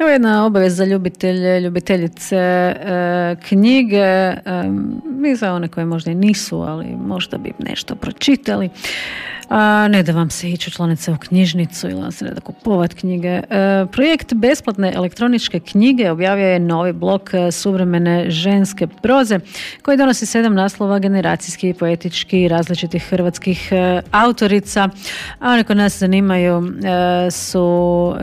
Evo jedna obaveza za ljubiteljice knjige, i za one koje možda i nisu, ali možda bi nešto pročitali. Ne da vam se ići učlaniti u knjižnicu ili vam se ne da kupovati knjige. Projekt besplatne elektroničke knjige objavio je novi blok suvremene ženske proze koji donosi 7 naslova generacijski, poetički i različitih hrvatskih autorica. A one koje nas zanimaju su